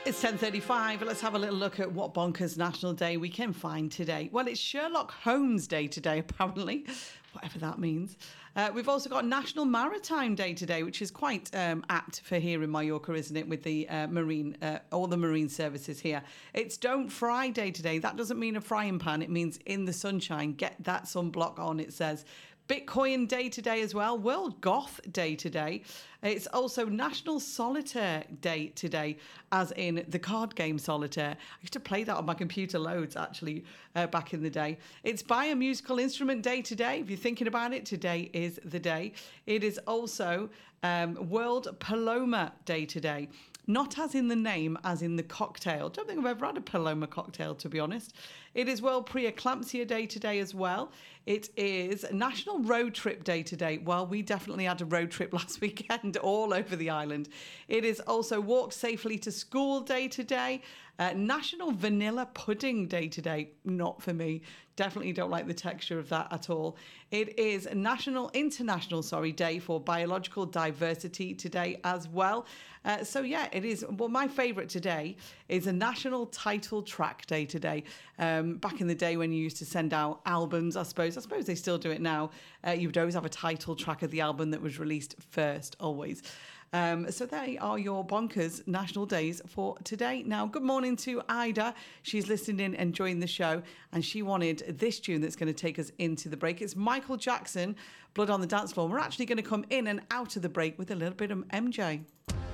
It's 10:35. Let's have a little look at what bonkers national day we can find today. Well, it's Sherlock Holmes Day today, apparently, whatever that means. We've also got National Maritime Day today, which is quite apt for here in Mallorca, isn't it, with the all the marine services here. It's Don't Fry Day today. That doesn't mean a frying pan. It means in the sunshine. Get that sunblock on, it says. Bitcoin Day today as well. World Goth Day today. It's also National Solitaire Day today, as in the card game Solitaire. I used to play that on my computer loads, actually, back in the day. It's Buy a Musical Instrument Day today. If you're thinking about it, today is the day. It is also World Paloma Day today. Not as in the name, as in the cocktail. Don't think I've ever had a Paloma cocktail, to be honest. It is World Preeclampsia Day today as well. It is National Road Trip Day today. Well, we definitely had a road trip last weekend all over the island. It is also Walk Safely to School Day today. National Vanilla Pudding Day today. Not for me. Definitely don't like the texture of that at all. It is International Day for Biological Diversity today as well. So yeah, it is. Well, my favourite today is a National Title Track Day today. Back in the day when you used to send out albums, I suppose they still do it now. You would always have a title track of the album that was released first, always. So they are your bonkers national days for today. Now, good morning to Ida. She's listening in, enjoying the show, and she wanted this tune that's going to take us into the break. It's Michael Jackson, Blood on the Dance Floor. We're actually going to come in and out of the break with a little bit of MJ.